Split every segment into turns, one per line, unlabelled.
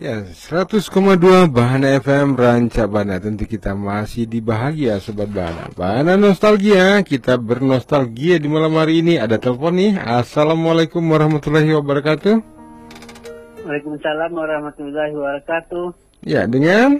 Ya, 100,2 Bahana FM Ranca Bana. Tentu kita masih di Bahagia Sobat Bahana. Bahana nostalgia, kita bernostalgia di malam hari ini. Ada telepon nih. Assalamualaikum warahmatullahi wabarakatuh.
Waalaikumsalam warahmatullahi wabarakatuh.
Ya, dengan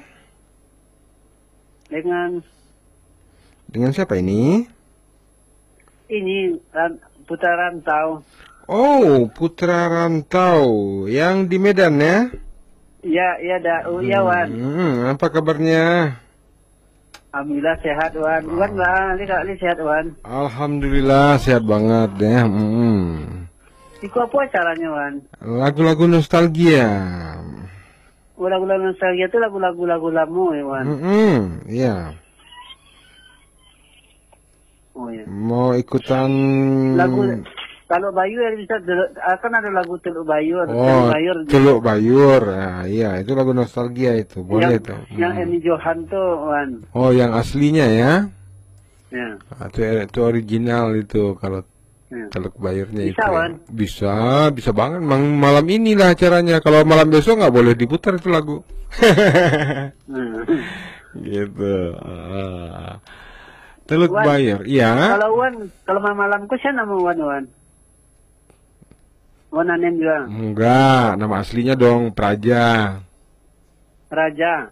siapa ini?
Ini Putra Rantau.
Oh, Putra Rantau yang di Medan ya?
Ya, Wan.
Apa kabarnya?
Alhamdulillah sehat, Wan. Wan lah, li sehat, Wan.
Alhamdulillah sehat banget ya.
Iku apa caranya, Wan?
Lagu-lagu nostalgia.
Lagu-lagu nostalgia itu lagu-lagu lama ya, Wan.
Iya.
Oh ya.
Mau ikutan
Lagu kalau Bayu ya bisa kan ada lagu Teluk Bayur.
Teluk Bayur. Nah, iya, itu lagu nostalgia itu. Boleh itu.
Yang Eni Johan tuh, Wan.
Oh, yang aslinya ya?
Ya.
Itu original itu kalau
Ya.
Teluk Bayurnya
Bisa,
itu.
Wan.
Bisa banget. Malam inilah acaranya. Kalau malam besok nggak boleh diputar itu lagu. Gitu. Teluk
Wan,
Bayur, iya.
Kalau malam ku siapa nama Wan? Wan Anem juga.
Enggak, nama aslinya dong Praja.
Raja.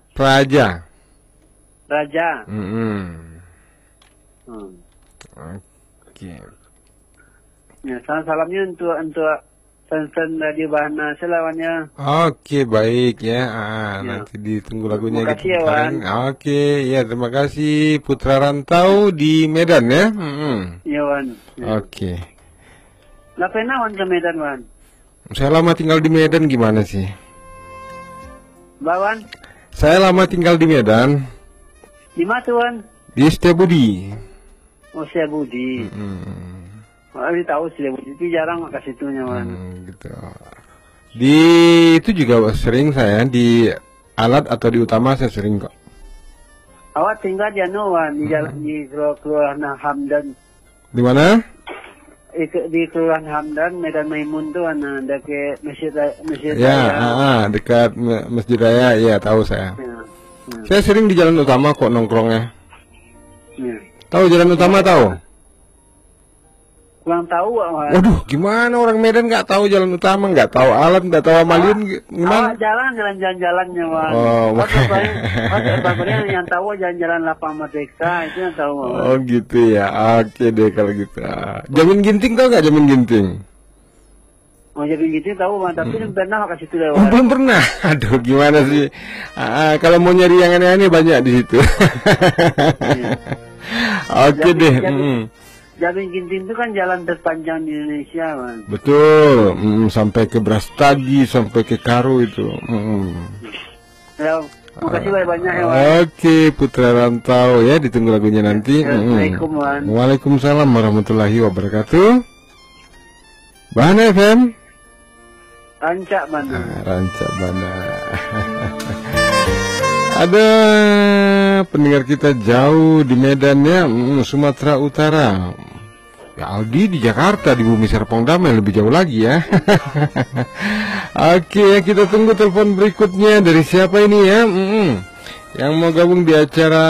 Oke.
Ya, salamnya untuk Sen Radio Bahana selawannya.
Oke, baik ya. Nanti ditunggu lagunya
terima kasih ya, Wan.
Oke, ya terima kasih Putra Rantau di Medan ya.
Iya, Wan. Ya.
Oke.
Nggak pernah Wan ke Medan, Wan.
Saya lama tinggal di Medan gimana sih?
Wan?
Saya lama tinggal di Medan.
Di mana tuh, Wan?
Di Setiabudi.
Oh, Setiabudi. Tahu Setiabudi itu jarang ke situnya, Wan.
Gitu. Di itu juga sering saya di Alat atau di Utama saya sering kok.
Awak tinggal di Wan, di jalan di Kelurahan Hamdan.
Di mana?
Di Kelurahan Hamdan, Medan Maimun tuh, dekat masjid
ya,
Raya.
dekat Masjid Raya, ya tahu saya.
Ya.
Saya sering di Jalan Utama kok nongkrongnya.
Ya.
Tahu Jalan Utama tahu?
Kurang tahu, Wan.
Waduh, gimana orang Medan nggak tahu Jalan Utama, nggak tahu Alat, nggak tahu Amalin, gimana?
Jalan-jalannya, Wan.
Oh,
Makanya yang tahu jalan-jalan Lapang Merdeka itu yang tahu, Wan.
Oh gitu ya, oke deh kalau gitu. Jamin Ginting tahu nggak Jamin Ginting?
Oh, jadi gitu tahu, Wan. Tapi belum pernah ke situ lewat.
Oh, belum pernah. Aduh, gimana sih? Kalau mau nyari yang aneh-aneh banyak di situ. Oke deh.
Jamin Ginting itu kan jalan terpanjang di Indonesia, Wan.
Betul, sampai ke Brastagi, sampai ke Karo itu.
Ya, makasih banyak ya, Wan.
Oke, Putra Rantau ya, ditunggu lagunya nanti.
Assalamualaikum, Wan.
Waalaikumsalam warahmatullahi wabarakatuh. Bahana FM.
Ranca Bana.
Ranca Bana. Ada pendengar kita jauh di Medan ya, Sumatera Utara. Ya, Aldi di Jakarta, di Bumi Serpong Damai, lebih jauh lagi ya. Oke, kita tunggu telepon berikutnya dari siapa ini ya? Yang mau gabung di acara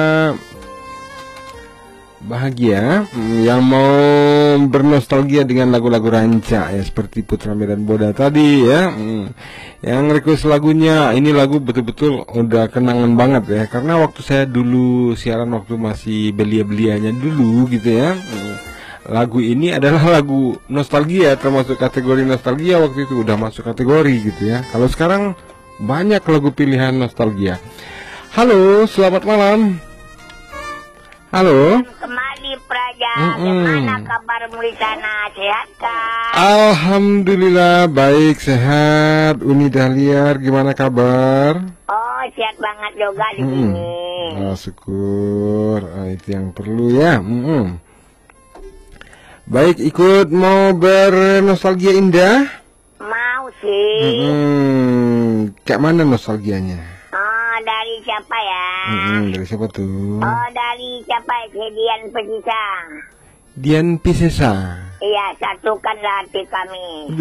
Bahagia, yang mau bernostalgia dengan lagu-lagu ranca ya, seperti Putra Medan Boda tadi ya. Yang request lagunya, ini lagu betul-betul udah kenangan banget ya, karena waktu saya dulu siaran waktu masih belia-belianya dulu gitu ya. Lagu ini adalah lagu nostalgia, termasuk kategori nostalgia, waktu itu udah masuk kategori gitu ya. Kalau sekarang banyak lagu pilihan nostalgia. Halo, selamat malam. Halo.
Kembali Praja, gimana kabarmu di sana? Sehat kan?
Alhamdulillah baik, sehat. Uni Dahliar, gimana kabar?
Oh, sehat banget juga di sini.
Oh, syukur. Itu yang perlu ya. Baik, ikut mau bernostalgia indah?
Mau sih.
Kayak mana nostalgianya?
Dari siapa ya?
Dari siapa tuh?
Oh, dari siapa? Dian Pesisa.
Dian Pisesa.
Iya, satukanlah hati kami.